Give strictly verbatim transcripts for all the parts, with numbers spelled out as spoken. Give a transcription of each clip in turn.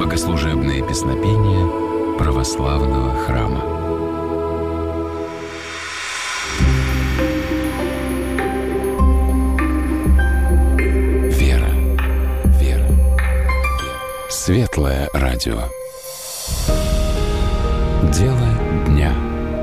Богослужебные песнопения православного храма. Вера. Вера. Светлое радио. Дело дня.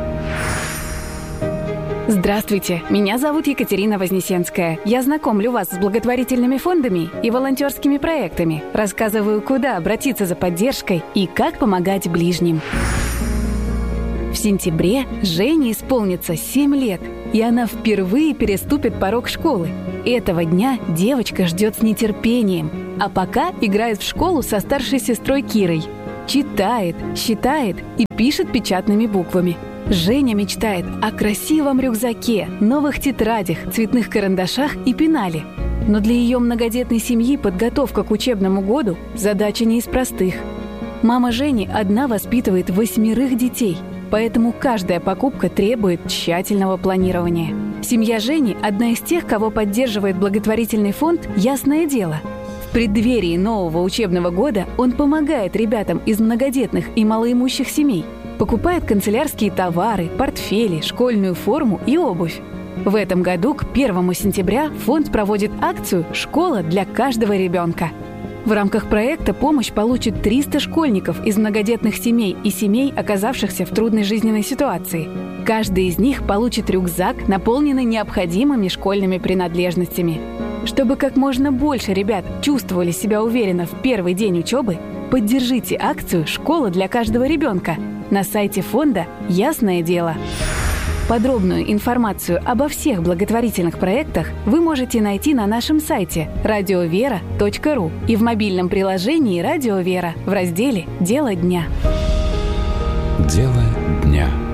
Здравствуйте, меня зовут Екатерина Вознесенская. Я знакомлю вас с благотворительными фондами и волонтерскими проектами, рассказываю, куда обратиться за поддержкой и как помогать ближним. В сентябре Жене исполнится семь лет, и она впервые переступит порог школы. Этого дня девочка ждет с нетерпением, а пока играет в школу со старшей сестрой Кирой. Читает, считает и пишет печатными буквами. Женя мечтает о красивом рюкзаке, новых тетрадях, цветных карандашах и пенале. Но для ее многодетной семьи подготовка к учебному году – задача не из простых. Мама Жени одна воспитывает восьмерых детей, поэтому каждая покупка требует тщательного планирования. Семья Жени – одна из тех, кого поддерживает благотворительный фонд «Ясное дело». В преддверии нового учебного года он помогает ребятам из многодетных и малоимущих семей, покупает канцелярские товары, портфели, школьную форму и обувь. В этом году к первому сентября фонд проводит акцию «Школа для каждого ребенка». В рамках проекта помощь получат триста школьников из многодетных семей и семей, оказавшихся в трудной жизненной ситуации. Каждый из них получит рюкзак, наполненный необходимыми школьными принадлежностями. Чтобы как можно больше ребят чувствовали себя уверенно в первый день учебы, поддержите акцию «Школа для каждого ребенка» на сайте фонда «Ясное дело». Подробную информацию обо всех благотворительных проектах вы можете найти на нашем сайте радиовера точка ру и в мобильном приложении «Радио Вера» в разделе «Дело дня». Дело дня.